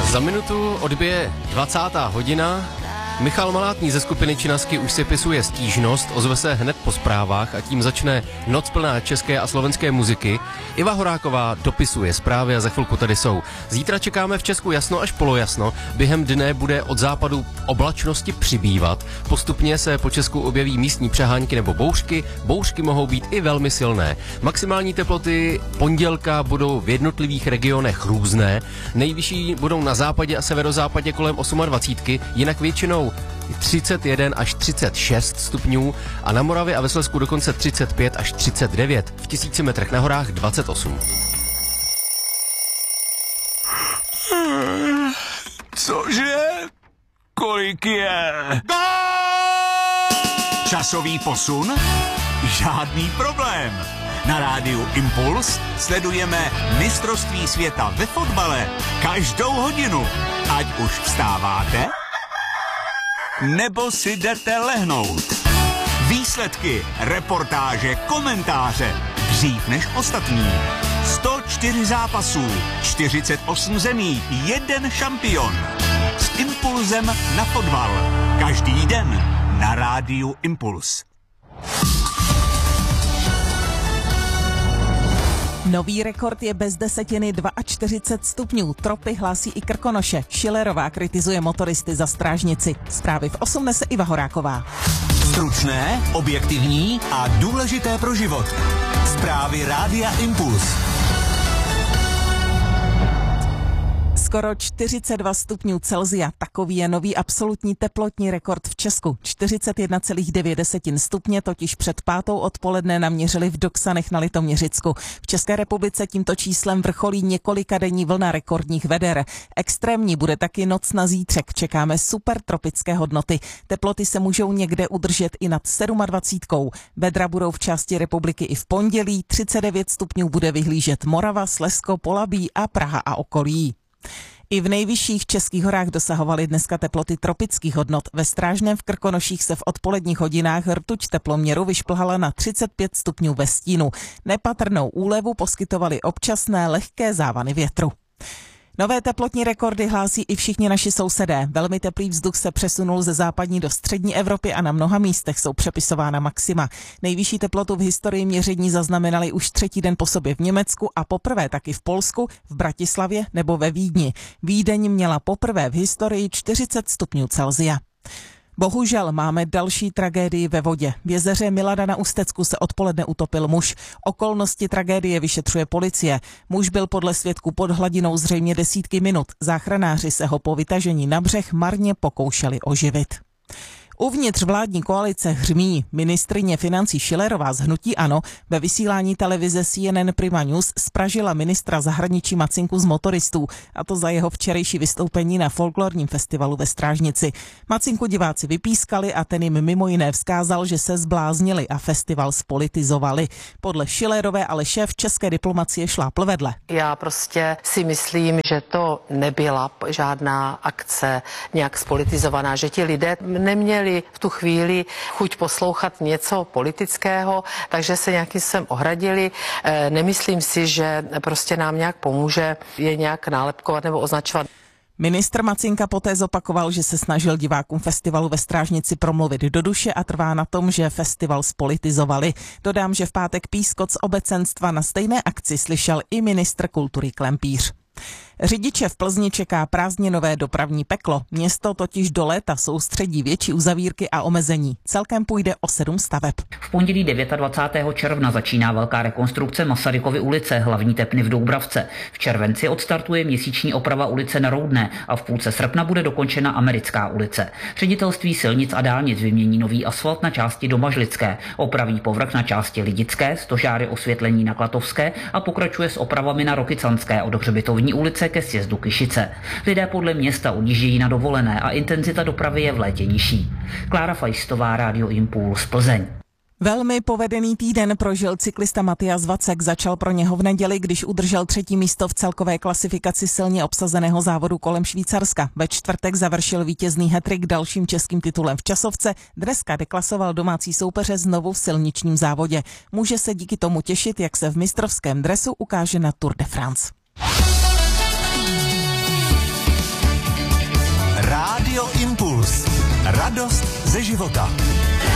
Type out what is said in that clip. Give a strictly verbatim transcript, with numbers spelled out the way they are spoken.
Za minutu odbije dvacátá hodina. Michal Malátný ze skupiny Činasky už si pisuje stížnost, ozve se hned po zprávách a tím začne noc plná české a slovenské muziky. Iva Horáková dopisuje zprávy a za chvilku tady jsou. Zítra čekáme v Česku jasno až polojasno. Během dne bude od západu oblačnosti přibývat. Postupně se po Česku objeví místní přehánky nebo bouřky. Bouřky mohou být i velmi silné. Maximální teploty pondělka budou v jednotlivých regionech různé. Nejvyšší budou na západě a severozápadě kolem dvacet osm, jinak většinou třicet jeden až třicet šest stupňů a na Moravě a ve Slezsku dokonce třicet pět až třicet devět, v tisíci metrech na horách dvacet osm. Cože? Kolik je? Časový posun? Žádný problém. Na rádiu Impuls sledujeme mistrovství světa ve fotbale každou hodinu. Ať už vstáváte, nebo si jdete lehnout. Výsledky, reportáže, komentáře. Dřív než ostatní. sto čtyři zápasů, čtyřicet osm zemí, jeden šampion. S impulzem na fotbal. Každý den na rádiu Impuls. Nový rekord je bez desetiny čtyřicet dva stupňů. Tropy hlásí i Krkonoše. Schillerová kritizuje motoristy za strážnici. Zprávy v osm nese Iva Horáková. Stručné, objektivní a důležité pro život. Zprávy rádia Impuls. Skoro čtyřicet dva stupňů Celsia, takový je nový absolutní teplotní rekord v Česku. čtyřicet jedna celá devět stupně totiž před pátou odpoledne naměřili v Doksanech na Litoměřicku. V České republice tímto číslem vrcholí několika denní vlna rekordních veder. Extrémní bude taky noc na zítřek. Čekáme supertropické hodnoty. Teploty se můžou někde udržet i nad dvacet sedm. Vedra budou v části republiky i v pondělí. třicet devět stupňů bude vyhlížet Morava, Slezsko, Polabí a Praha a okolí. I v nejvyšších českých horách dosahovaly dneska teploty tropických hodnot. Ve Strážném v Krkonoších se v odpoledních hodinách rtuť teploměru vyšplhala na třicet pět stupňů ve stínu. Nepatrnou úlevu poskytovaly občasné lehké závany větru. Nové teplotní rekordy hlásí i všichni naši sousedé. Velmi teplý vzduch se přesunul ze západní do střední Evropy a na mnoha místech jsou přepisována maxima. Nejvyšší teplotu v historii měření zaznamenali už třetí den po sobě v Německu a poprvé taky v Polsku, v Bratislavě nebo ve Vídni. Vídeň měla poprvé v historii čtyřicet stupňů Celsia. Bohužel máme další tragédii ve vodě. V jezeře Milada na Ústecku se odpoledne utopil muž. Okolnosti tragédie vyšetřuje policie. Muž byl podle svědků pod hladinou zřejmě desítky minut. Záchranáři se ho po vytažení na břeh marně pokoušeli oživit. Uvnitř vládní koalice hřmí. Ministryně financí Schillerová z hnutí ANO ve vysílání televize C N N Prima News spražila ministra zahraničí Macinku z motoristů, a to za jeho včerejší vystoupení na folklorním festivalu ve Strážnici. Macinku diváci vypískali a ten jim mimo jiné vzkázal, že se zbláznili a festival spolitizovali. Podle Schillerové ale šéf české diplomacie šlápl vedle. Já prostě si myslím, že to nebyla žádná akce nějak spolitizovaná, že ti lidé neměli v tu chvíli chuť poslouchat něco politického, takže se nějakým způsobem ohradili. Nemyslím si, že prostě nám nějak pomůže je nějak nálepkovat nebo označovat. Ministr Macinka poté zopakoval, že se snažil divákům festivalu ve Strážnici promluvit do duše a trvá na tom, že festival spolitizovali. Dodám, že v pátek pískot z obecenstva na stejné akci slyšel i ministr kultury Klempíř. Řidiče v Plzni čeká prázdninové dopravní peklo. Město totiž do léta soustředí větší uzavírky a omezení. Celkem půjde o sedm staveb. V pondělí dvacátého devátého června začíná velká rekonstrukce Masarykovy ulice, hlavní tepny v Doubravce. V červenci odstartuje měsíční oprava ulice na Roudné a v půlce srpna bude dokončena Americká ulice. Ředitelství silnic a dálnic vymění nový asfalt na části Domažlické, opraví povrch na části Lidické, stožáry osvětlení na Klatovské a pokračuje s opravami na Rokycanské od Hřbitovní ulice ke sjezdu Kyšice. Lidé podle města odjíždějí na dovolené a intenzita dopravy je v létě nižší. Klára Fajstová, Rádio Impuls, Plzeň. Velmi povedený týden prožil cyklista Matias Vacek. Začal pro něho v neděli, když udržel třetí místo v celkové klasifikaci silně obsazeného závodu kolem Švýcarska. Ve čtvrtek završil vítězný hat-trick dalším českým titulem v časovce. Dneska deklasoval domácí soupeře znovu v silničním závodě. Může se díky tomu těšit, jak se v mistrovském dresu ukáže na Tour de France. Radost ze života.